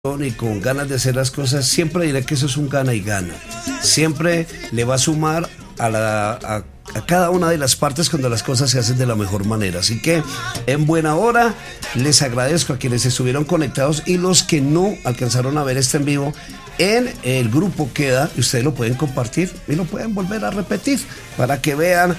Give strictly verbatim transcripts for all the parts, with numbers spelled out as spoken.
y con ganas de hacer las cosas, siempre diré que eso es un gana y gana. Siempre le va a sumar a, la, a, a cada una de las partes cuando las cosas se hacen de la mejor manera. Así que en buena hora les agradezco a quienes estuvieron conectados y los que no alcanzaron a ver este en vivo. En el grupo queda y ustedes lo pueden compartir y lo pueden volver a repetir para que vean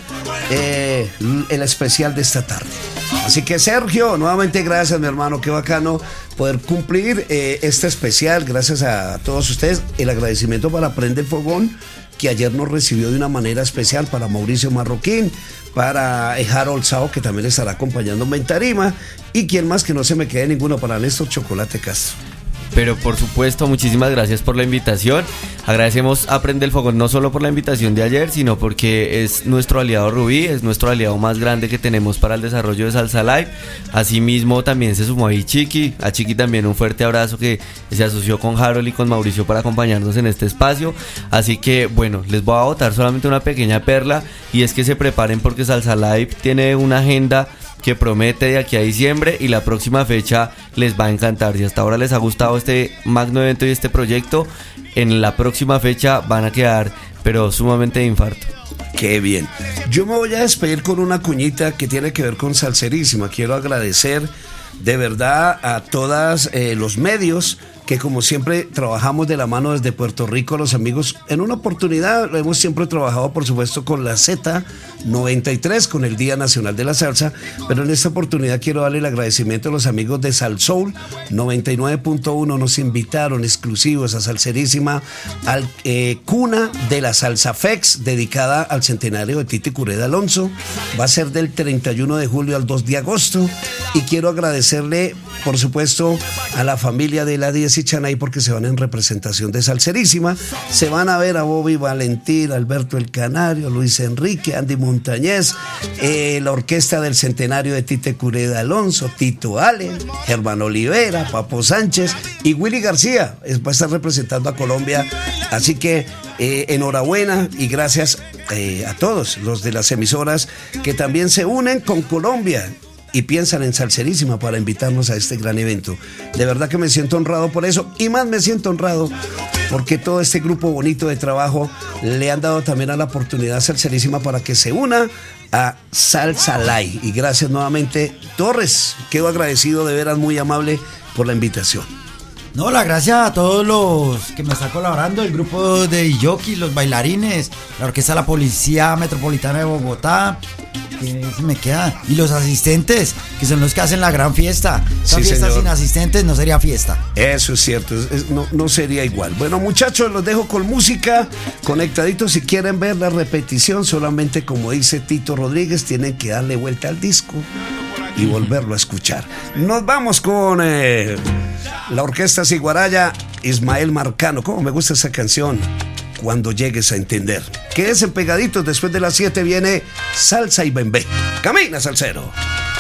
eh, el especial de esta tarde. Así que Sergio, nuevamente gracias mi hermano, qué bacano poder cumplir eh, este especial, gracias a todos ustedes. El agradecimiento para Prende el Fogón, que ayer nos recibió de una manera especial, para Mauricio Marroquín, para Harold Sao, que también estará acompañándome en tarima, y quien más, que no se me quede ninguno, para Néstor Chocolate Castro. Pero por supuesto, muchísimas gracias por la invitación. Agradecemos a Prende el Fogón no solo por la invitación de ayer, sino porque es nuestro aliado Rubí, es nuestro aliado más grande que tenemos para el desarrollo de Salsa Live. Asimismo también se sumó ahí Chiqui, a Chiqui también un fuerte abrazo, que se asoció con Harold y con Mauricio para acompañarnos en este espacio. Así que bueno, les voy a botar solamente una pequeña perla, y es que se preparen porque Salsa Live tiene una agenda que promete de aquí a diciembre, y la próxima fecha les va a encantar. Si hasta ahora les ha gustado este magno evento y este proyecto, en la próxima fecha van a quedar pero sumamente de infarto. Qué bien. Yo me voy a despedir con una cuñita que tiene que ver con Salserísima. Quiero agradecer de verdad a todos eh, los medios que, como siempre, trabajamos de la mano desde Puerto Rico, los amigos. En una oportunidad hemos siempre trabajado, por supuesto, con la Z noventa y tres, con el Día Nacional de la Salsa, pero en esta oportunidad quiero darle el agradecimiento a los amigos de Salsoul noventa y nueve punto uno. Nos invitaron exclusivos a Salserísima, al eh, cuna de la Salsa Fex, dedicada al centenario de Tite Cureda Alonso. Va a ser del treinta y uno de julio al dos de agosto, y quiero agradecerle, por supuesto, a la familia de la diez y Chanay, porque se van en representación de Salserísima. Se van a ver a Bobby Valentín, Alberto el Canario, Luis Enrique, Andy Montañez, eh, la orquesta del centenario de Tite Cureda Alonso, Tito Allen, Germán Olivera, Papo Sánchez y Willy García. Va a estar representando a Colombia. Así que eh, enhorabuena y gracias eh, a todos los de las emisoras que también se unen con Colombia y piensan en Salserísima para invitarnos a este gran evento. De verdad que me siento honrado por eso, y más me siento honrado porque todo este grupo bonito de trabajo le han dado también a la oportunidad a Salserísima para que se una a Salsa Live. Y gracias nuevamente, Torres, quedo agradecido, de veras muy amable por la invitación. No, la gracias a todos los que me están colaborando, el grupo de jockey, los bailarines, la orquesta de la Policía Metropolitana de Bogotá, que se me queda, y los asistentes, que son los que hacen la gran fiesta. Esta Sí, fiesta señor. sin asistentes no sería fiesta. Eso es cierto, es- es- no, no sería igual. Bueno, muchachos, los dejo con música, conectaditos. Si quieren ver la repetición, solamente, como dice Tito Rodríguez, tienen que darle vuelta al disco y volverlo a escuchar. Nos vamos con eh, la orquesta Ciguaraya, Ismael Marcano. ¿Cómo me gusta esa canción? Cuando llegues a entender. Quédense pegaditos, después de las siete viene Salsa y Bembé. Camina, salsero.